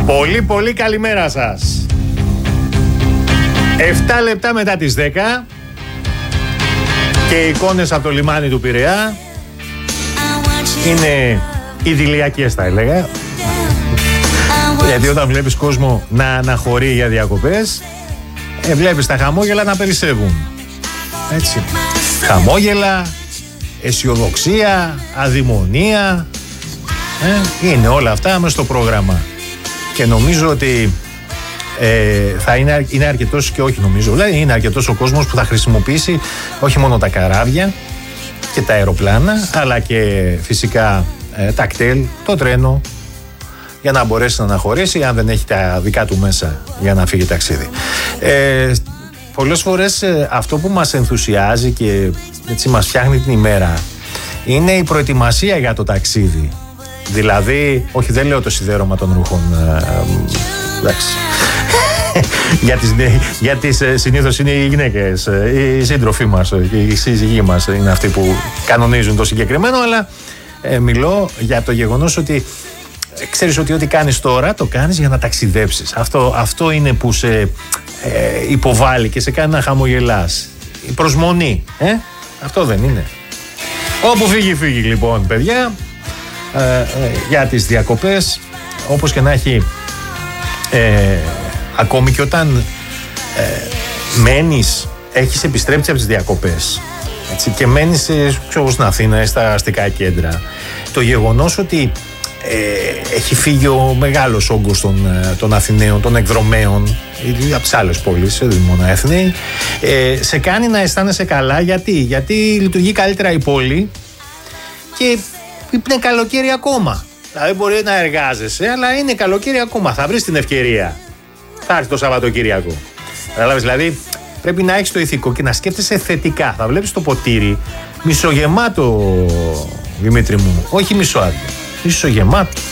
Πολύ πολύ καλημέρα σας. 7 λεπτά μετά τις 10 και οι εικόνες από το λιμάνι του Πειραιά είναι ιδηλιακές, θα έλεγα. Γιατί όταν βλέπεις κόσμο να αναχωρεί για διακοπές, βλέπεις τα χαμόγελα να περισσεύουν. Έτσι. Χαμόγελα, αισιοδοξία, αδειμονία, είναι όλα αυτά μέσα στο πρόγραμμα. Και νομίζω ότι θα είναι αρκετός, και όχι νομίζω, δηλαδή είναι αρκετός ο κόσμος που θα χρησιμοποιήσει όχι μόνο τα καράβια και τα αεροπλάνα, αλλά και φυσικά τα κτέλ, το τρένο, για να μπορέσει να αναχωρήσει, αν δεν έχει τα δικά του μέσα για να φύγει ταξίδι. Πολλές φορές αυτό που μας ενθουσιάζει και έτσι μας φτιάχνει την ημέρα είναι η προετοιμασία για το ταξίδι. Δηλαδή, όχι, δεν λέω το σιδέρωμα των ρούχων, εντάξει. Για τις συνήθως είναι οι γυναίκες, οι σύντροφοί μας, οι σύζυγοί μας είναι αυτοί που κανονίζουν το συγκεκριμένο, αλλά μιλώ για το γεγονός ότι ξέρεις ότι ό,τι κάνεις τώρα το κάνεις για να ταξιδέψεις. Αυτό είναι που σε υποβάλλει και σε κάνει να χαμογελάς. Η προσμονή, αυτό δεν είναι? Όπου φύγει, φύγει λοιπόν, παιδιά. Για τις διακοπές, όπως και να έχει, ακόμη και όταν μένεις, έχεις επιστρέψει από τις διακοπές, έτσι, και μένεις στην Αθήνα, στα αστικά κέντρα, το γεγονός ότι έχει φύγει ο μεγάλος όγκος των Αθηναίων, των εκδρομέων από τις άλλες πόλεις, δεν είναι μόνο Αθηναίοι, σε κάνει να αισθάνεσαι καλά. Γιατί λειτουργεί καλύτερα η πόλη και είναι καλοκαίρι ακόμα. Δηλαδή μπορεί να εργάζεσαι, αλλά είναι καλοκαίρι ακόμα. Θα βρεις την ευκαιρία. Θα έρθει το Σαββατοκύριακο. Δηλαδή πρέπει να έχεις το ηθικό και να σκέφτεσαι θετικά. Θα βλέπεις το ποτήρι μισογεμάτο, Δημήτρη μου, όχι μισοάδιο. Μισογεμάτο.